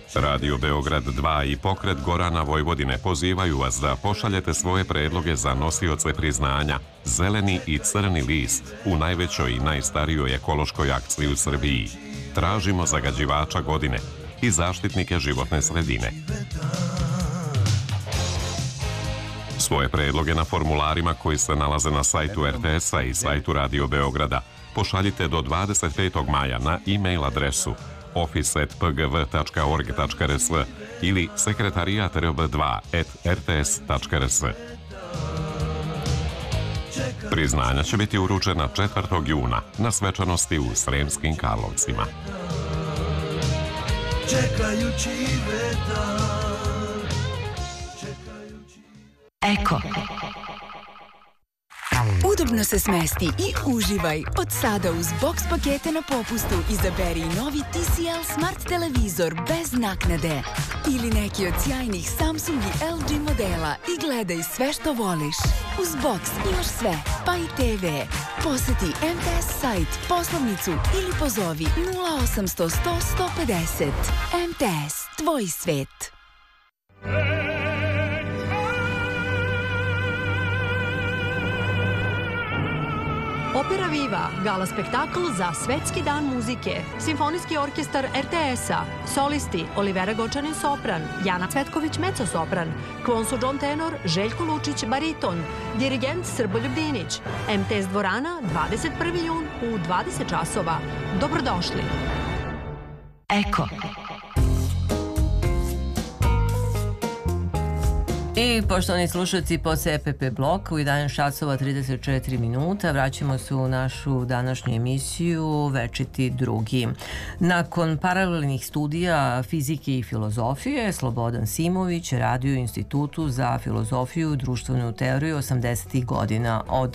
Radio Beograd 2 i Pokret Gorana Vojvodine pozivaju vas da pošaljete svoje predloge za nosioce priznanja Zeleni i Crni list u najvećoj i najstarijoj ekološkoj akciji u Srbiji. Tražimo zagađivača godine i zaštitnike životne sredine. Svoje predloge na formularima koji se nalaze na sajtu RTS-a i sajtu Radio Beograda pošaljite do 25. maja na e-mail adresu office@pgv.org.rs ili sekretarijat.rb2@rts.rs. Priznanja će biti uručena 4. juna na svečanosti u Sremskim Karlovcima. Eko. Udobno se smesti i uživaj. Od sada uz box pakete na popustu izaberi novi TCL Smart televizor bez naknade. Ili neki od sjajnih Samsung i LG modela i gledaj sve što voliš. Uz box imaš sve, pa i TV. Poseti MTS sajt, poslovnicu ili pozovi 0800 100 150. MTS, tvoj svet. Opera Viva, gala spektakl za Svetski dan muzike, Simfonijski orkestar RTS-a, solisti Olivera Gočanin sopran, Jana Cvetković mezzo-sopran, Kvonsu John tenor, Željko Lučić bariton, dirigent Srboljub Dinić, MTS dvorana 21. jun u 20 časova. Dobrodošli. Eko. I poštovani slušalci, posle EPP blok u 11 časova 34 minuta vraćamo se u našu današnju emisiju Večiti drugi. Nakon paralelnih studija fizike i filozofije, Slobodan Simović radio u Institutu za filozofiju i društvenu teoriju 80. godina. Od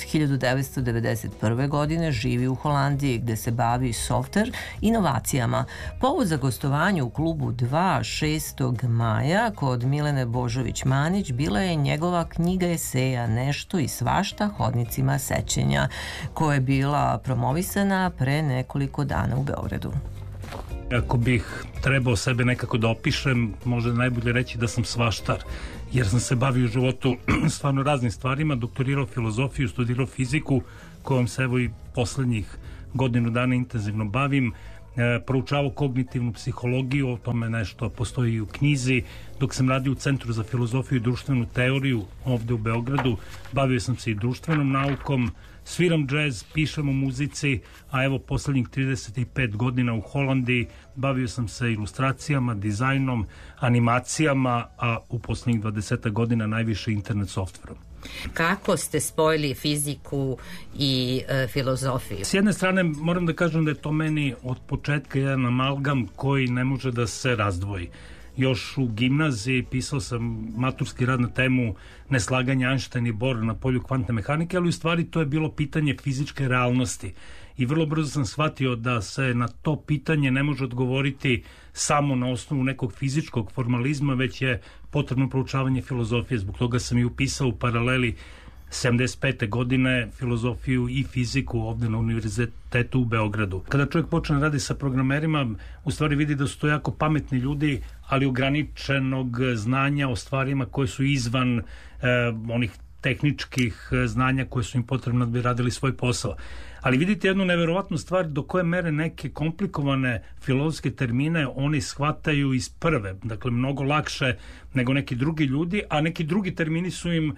1991. godine živi u Holandiji gde se bavi softver inovacijama. Povod za gostovanje u klubu 2 6. maja kod Milene Božović-Manić bila je njegova knjiga eseja Nešto i svašta hodnicima sećenja, koja je bila promovisana pre nekoliko dana u Beogradu. Ako bih trebao sebe nekako da opišem, možda je najbolje reći da sam svaštar, jer sam se bavio u životu stvarno raznim stvarima, doktorirao filozofiju, studirao fiziku, kojom se evo i poslednjih godinu dana intenzivno bavim, proučavao kognitivnu psihologiju, o tome nešto postoji i u knjizi. Dok sam radio u Centru za filozofiju i društvenu teoriju ovde u Beogradu, bavio sam se i društvenom naukom, sviram džez, pišem o muzici, a evo poslednjih 35 godina u Holandiji bavio sam se ilustracijama, dizajnom, animacijama, a u poslednjih 20 godina najviše internet softverom. Kako ste spojili fiziku i filozofiju? S jedne strane moram da kažem da je to meni od početka jedan amalgam koji ne može da se razdvoji. Još u gimnaziji pisao sam maturski rad na temu neslaganja Einstein i Bohr na polju kvantne mehanike, ali u stvari to je bilo pitanje fizičke realnosti. I vrlo brzo sam shvatio da se na to pitanje ne može odgovoriti samo na osnovu nekog fizičkog formalizma, već je potrebno proučavanje filozofije. Zbog toga sam i upisao u paraleli 75. godine filozofiju i fiziku ovde na Univerzitetu u Beogradu. Kada čovjek počne radi sa programerima, u stvari vidi da su to jako pametni ljudi, ali ograničenog znanja o stvarima koje su izvan onih tehničkih znanja koje su im potrebno da bi radili svoj posao. Ali vidite jednu neverovatnu stvar, do koje mere neke komplikovane filozofske termine oni shvataju iz prve, dakle mnogo lakše nego neki drugi ljudi, a neki drugi termini su im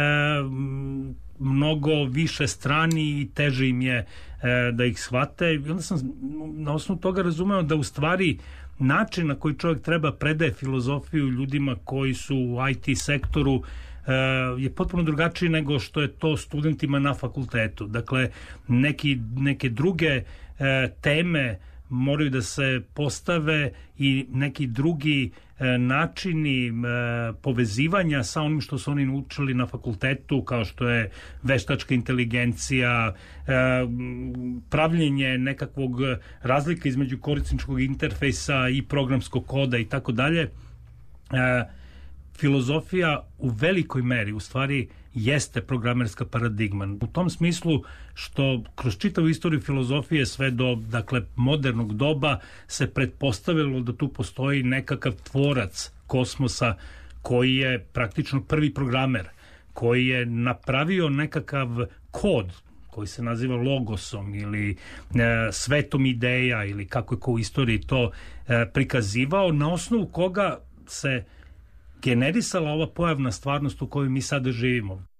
mnogo više strani i teže im je da ih shvate. I onda sam na osnovu toga razumeo da u stvari način na koji čovjek treba predaje filozofiju ljudima koji su u IT sektoru je potpuno drugačiji nego što je to studentima na fakultetu. Dakle, neke druge teme moraju da se postave i neki drugi načini povezivanja sa onim što su oni naučili na fakultetu, kao što je veštačka inteligencija, pravljenje nekakvog razlika između korisničkog interfejsa i programskog koda i tako dalje. Filozofija u velikoj meri u stvari jeste programerska paradigma. U tom smislu što kroz čitavu istoriju filozofije sve do modernog doba se pretpostavilo da tu postoji nekakav tvorac kosmosa koji je praktično prvi programer, koji je napravio nekakav kod koji se naziva logosom ili svetom ideja ili kako je ko u istoriji to prikazivao, na osnovu koga se generisala ova pojavna stvarnost u kojoj mi sada živimo.